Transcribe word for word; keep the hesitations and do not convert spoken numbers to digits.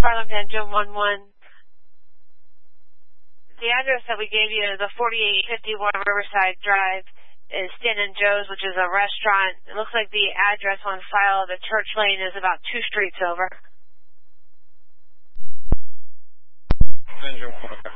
Harlem Engine one one. The address that we gave you, the forty-eight fifty-one Riverside Drive, is Stan and Joe's, which is a restaurant. It looks like the address on file, the Church Lane, is about two streets over. Engine one.